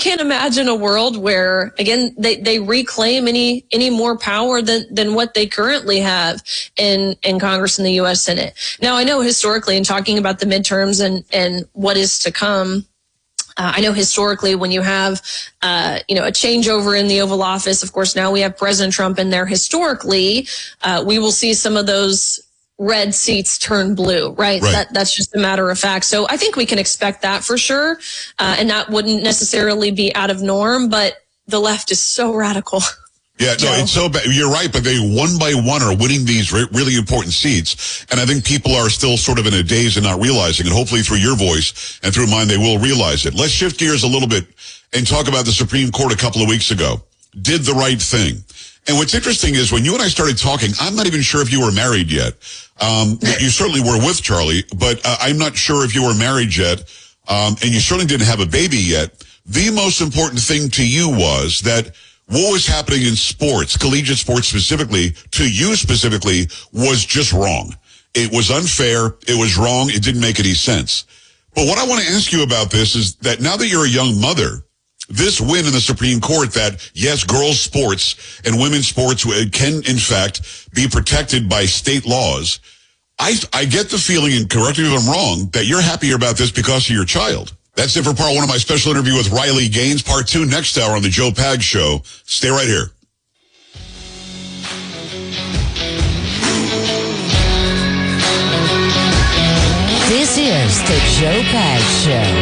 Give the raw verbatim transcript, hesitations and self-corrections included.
can't imagine a world where, again, they, they reclaim any any more power than, than what they currently have in, in Congress and the U S Senate. Now, I know historically, in talking about the midterms and, and what is to come, Uh, I know historically when you have, uh, you know, a changeover in the Oval Office, of course, now we have President Trump in there. Historically, uh, we will see some of those red seats turn blue, right? right. That, that's just a matter of fact. So I think we can expect that for sure. Uh, and that wouldn't necessarily be out of norm, but the left is so radical. Yeah, no, it's so bad. You're right, but they one by one are winning these re- really important seats. And I think people are still sort of in a daze and not realizing it. Hopefully through your voice and through mine, they will realize it. Let's shift gears a little bit and talk about the Supreme Court a couple of weeks ago. Did the right thing. And what's interesting is when you and I started talking, I'm not even sure if you were married yet. Um, you certainly were with Charlie, but uh, I'm not sure if you were married yet. Um, and you certainly didn't have a baby yet. The most important thing to you was that what was happening in sports, collegiate sports specifically, to you specifically, was just wrong. It was unfair. It was wrong. It didn't make any sense. But what I want to ask you about this is that now that you're a young mother, this win in the Supreme Court that, yes, girls' sports and women's sports can, in fact, be protected by state laws, I, I get the feeling, and correct me if I'm wrong, that you're happier about this because of your child. That's it for part one of my special interview with Riley Gaines. Part two next hour on the Joe Pags Show. Stay right here. This is the Joe Pags Show.